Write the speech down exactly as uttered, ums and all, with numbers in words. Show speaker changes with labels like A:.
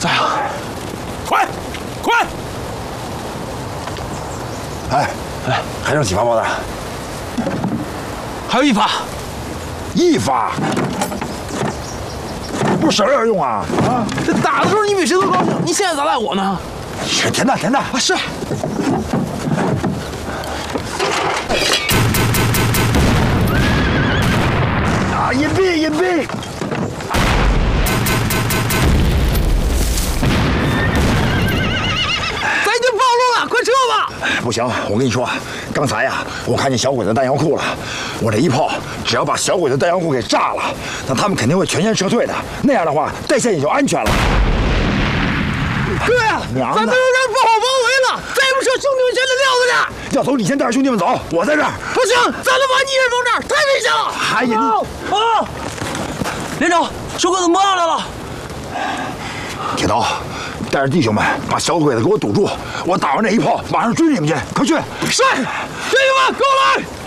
A: 咋样？快，快！
B: 哎哎，还剩几发炮弹？
A: 还有一发。
B: 一发？不是省着点用啊！啊！
A: 这打的时候你比谁都高兴，你现在咋赖我呢？
B: 是填弹，填弹
A: 啊！是。
B: 啊！隐蔽，隐蔽！
A: 咱已经暴露了，快撤吧！
B: 不行，我跟你说，刚才呀，我看见小鬼子弹药库了。我这一炮，只要把小鬼子弹药库给炸了，那他们肯定会全线撤退的。那样的话，带线也就安全了。
A: 哥呀，咱都让人不好包围了，再不撤，兄弟们全得撂在这儿。
B: 要走，你先带着兄弟们走，我在这儿。
A: 不行，咱能把你一人放这儿，太危险了。
B: 哎呀，
A: 你啊！连长，小鬼子摸上来了。
B: 铁刀，带着弟兄们把小鬼子给我堵住，我打完这一炮，马上追你们去，快去！
A: 是，弟兄们，跟我来！